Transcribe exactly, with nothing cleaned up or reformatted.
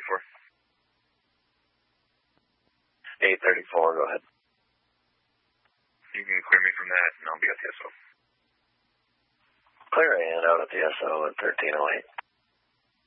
for? eight thirty-four, go ahead. You can clear me from that, and I'll be at the S O. Clear and out at the S O at thirteen oh eight.